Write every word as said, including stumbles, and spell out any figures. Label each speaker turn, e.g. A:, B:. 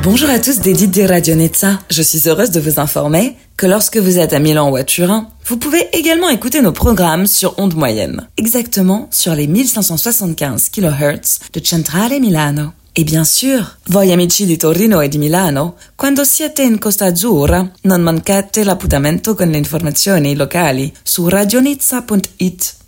A: Bonjour à tous des Dites de Radio Nizza. Je suis heureuse de vous informer que lorsque vous êtes à Milan ou à Turin, vous pouvez également écouter nos programmes sur ondes moyennes, exactement sur les mille cinq cent soixante-quinze kilohertz de Centrale Milano. E bien sûr, voi amici di Torino e di Milano, quando siete in Costa Azzurra, non mancate l'appuntamento con le informazioni locali su radionizza punto it.